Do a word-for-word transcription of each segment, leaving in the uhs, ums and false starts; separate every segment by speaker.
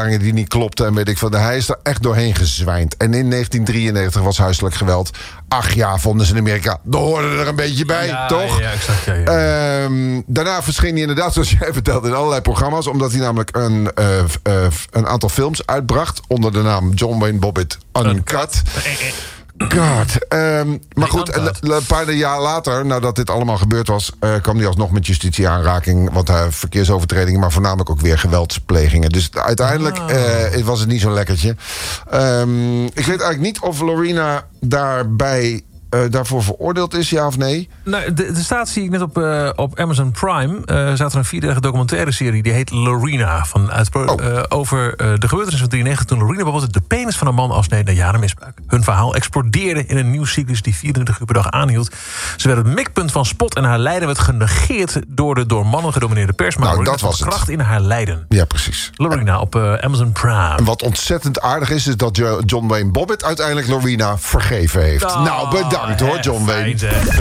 Speaker 1: die niet klopte en weet ik veel. Hij is er echt doorheen gezwijnd. En in negentien drieënnegentig was huiselijk geweld. Ach ja, vonden ze in Amerika. Daar hoorde er een beetje bij,
Speaker 2: ja,
Speaker 1: toch?
Speaker 2: Ja, exact. Ja, ja.
Speaker 1: Um, daarna verscheen hij inderdaad, zoals jij vertelde, in allerlei programma's. Omdat hij namelijk een, uh, uh, een aantal films uitbracht onder de naam John Wayne Bobbitt Uncut. God. Um, maar goed, en, een paar jaar later, nadat dit allemaal gebeurd was, Uh, kwam hij alsnog met justitie aanraking. Want hij uh, verkeersovertredingen, maar voornamelijk ook weer geweldsplegingen. Dus uiteindelijk
Speaker 2: oh.
Speaker 1: uh, was het niet zo'n lekkertje. Um, ik weet eigenlijk niet of Lorena daarbij Uh, daarvoor veroordeeld is, ja of nee?
Speaker 2: Nou, de, de staat zie ik net op, uh, op Amazon Prime. Uh, zat er een vierdelige documentaire serie. Die heet Lorena. Van, uit, uh, over uh, de gebeurtenissen van drieënnegentig. Toen Lorena bijvoorbeeld de penis van een man afsneed na jaren misbruik. Hun verhaal explodeerde in een nieuwscyclus die vierentwintig uur per dag aanhield. Ze werd het mikpunt van spot en haar lijden werd genegeerd door de door mannen gedomineerde pers. Maar
Speaker 1: nou,
Speaker 2: dat was kracht het. in haar lijden.
Speaker 1: Ja, precies.
Speaker 2: Lorena op uh, Amazon Prime.
Speaker 1: En wat ontzettend aardig is, is dat John Wayne Bobbitt uiteindelijk Lorena vergeven heeft. Oh, nou, bedankt. Bedankt hoor, John Wayne.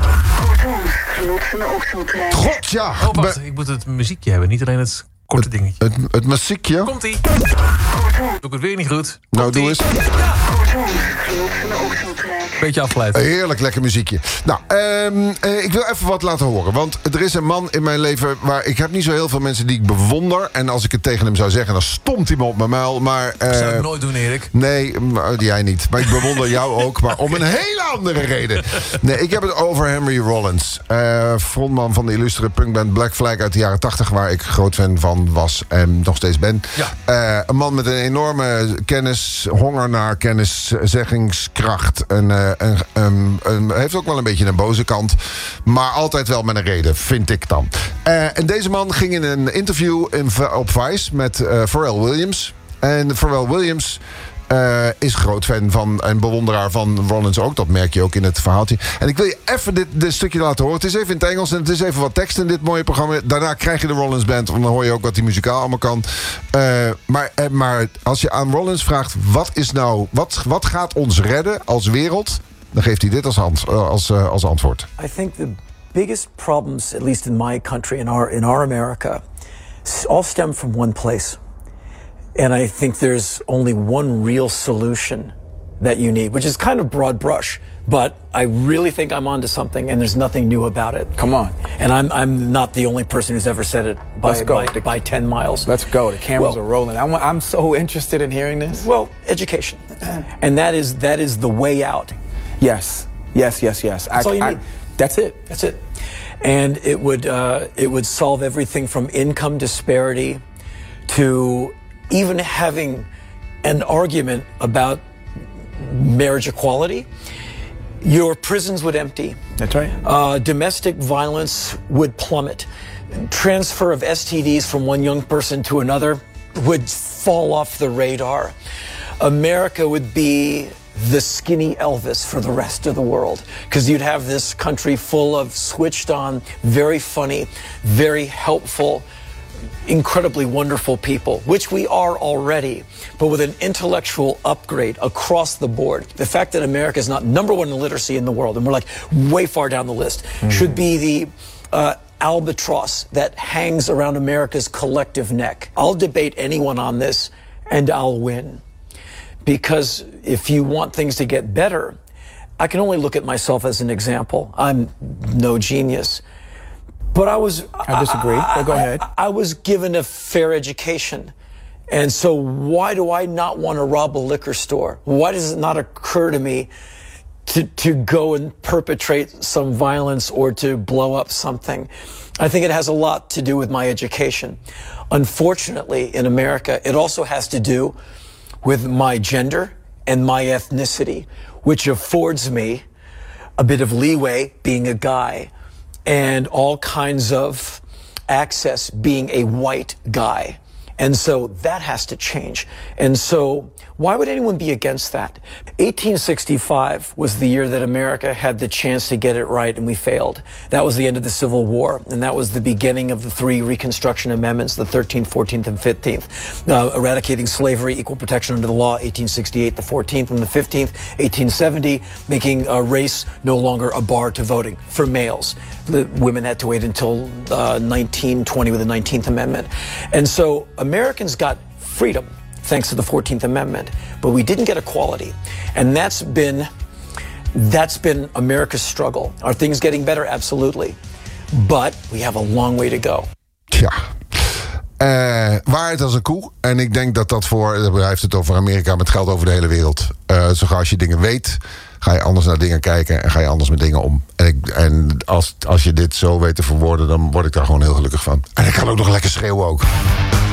Speaker 1: God, ja.
Speaker 2: Oh, wacht, ik moet het muziekje hebben, niet alleen het korte
Speaker 1: het,
Speaker 2: dingetje.
Speaker 1: Het, het muziekje?
Speaker 2: Komt-ie. Doe ik het weer niet goed. Komt-ie.
Speaker 1: Nou, doe eens.
Speaker 2: Ja. Beetje afgeleid.
Speaker 1: Heerlijk lekker muziekje. Nou, um, uh, ik wil even wat laten horen. Want er is een man in mijn leven waar ik heb niet zo heel veel mensen die ik bewonder. En als ik het tegen hem zou zeggen, dan stomt hij me op mijn muil. Maar, uh,
Speaker 2: dat zou ik nooit doen, Erik.
Speaker 1: Nee, jij niet. Maar ik bewonder jou ook. Maar om een hele andere reden. Nee, ik heb het over Henry Rollins. Uh, frontman van de illustere punkband Black Flag uit de jaren tachtig. Waar ik groot fan van was en nog steeds ben. Ja. Uh, een man met een enorme kennis, honger naar kennis, zeggingskracht. En uh, Een, een, een, heeft ook wel een beetje een boze kant. Maar altijd wel met een reden, vind ik dan. Uh, en deze man ging in een interview in, op Vice met uh, Pharrell Williams. En Pharrell Williams uh, is groot fan van en bewonderaar van Rollins ook. Dat merk je ook in het verhaaltje. En ik wil je even dit, dit stukje laten horen. Het is even in het Engels en het is even wat tekst in dit mooie programma. Daarna krijg je de Rollins Band. Want dan hoor je ook wat die muzikaal allemaal kan. Uh, maar, uh, maar als je aan Rollins vraagt, wat is nou, wat, wat gaat ons redden als wereld? Dan geeft hij dit als, hand, als, uh, als antwoord.
Speaker 3: I think the biggest problems, at least in my country, in our, in our America, all stem from one place. And I think there's only one real solution that you need, which is kind of broad brush. But I really think I'm onto something, and there's nothing new about it.
Speaker 4: Come on.
Speaker 3: And I'm I'm not the only person who's ever said it by,
Speaker 4: Let's go.
Speaker 3: by, by ten miles.
Speaker 4: Let's go. The cameras
Speaker 3: well,
Speaker 4: are rolling. I'm, I'm so interested in hearing this.
Speaker 3: Well, education. And that is that is the way out.
Speaker 4: Yes, yes, yes, yes.
Speaker 3: That's I, all you
Speaker 4: I,
Speaker 3: need.
Speaker 4: That's it.
Speaker 3: That's it. And it would uh, it would solve everything from income disparity to even having an argument about marriage equality. Your prisons would empty.
Speaker 4: That's right.
Speaker 3: Uh, domestic violence would plummet. Transfer of S T Ds from one young person to another would fall off the radar. America would be the skinny Elvis for the rest of the world, because you'd have this country full of switched on, very funny, very helpful, incredibly wonderful people, which we are already, but with an intellectual upgrade across the board. The fact that America is not number one in literacy in the world, and we're like way far down the list, mm. should be the uh, albatross that hangs around America's collective neck. I'll debate anyone on this, and I'll win. Because if you want things to get better, I can only look at myself as an example. I'm no genius. But I was...
Speaker 4: I disagree, I, but go ahead.
Speaker 3: I, I was given a fair education. And so why do I not want to rob a liquor store? Why does it not occur to me to, to go and perpetrate some violence or to blow up something? I think it has a lot to do with my education. Unfortunately, in America, it also has to do with my gender and my ethnicity, which affords me a bit of leeway being a guy and all kinds of access being a white guy. And so that has to change. And so why would anyone be against that? eighteen sixty-five was the year that America had the chance to get it right, and we failed. That was the end of the Civil War, and that was the beginning of the three Reconstruction Amendments, the thirteenth, fourteenth, and fifteenth. Uh, eradicating slavery, equal protection under the law, eighteen sixty-eight, the fourteenth, and the fifteenth, eighteen seventy, making uh, race no longer a bar to voting for males. The women had to wait until uh, nineteen twenty with the nineteenth Amendment. And so Americans got freedom. thanks to the fourteenth Amendment. But we didn't get equality. And that's been, that's been America's struggle. Are things getting better? Absolutely. But we have a long way to go.
Speaker 1: Tja. Uh, waarheid als een koe. En ik denk dat dat voor... Hij heeft het over Amerika, met geld over de hele wereld. Uh, zo gauw als je dingen weet, ga je anders naar dingen kijken en ga je anders met dingen om. En, ik, en als, als je dit zo weet te verwoorden, dan word ik daar gewoon heel gelukkig van. En ik kan ook nog lekker schreeuwen ook.